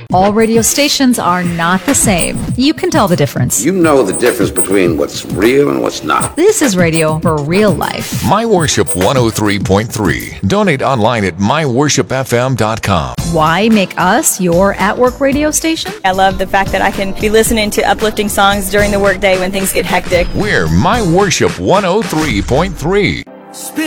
All radio stations are not the same. You can tell the difference. You know the difference between what's real and what's not. This is radio for real life. My Worship 103.3. Donate online at myworshipfm.com. Why make us your at-work radio station? I love the fact that I can be listening to uplifting songs during the workday when things get hectic. We're My Worship 103.3.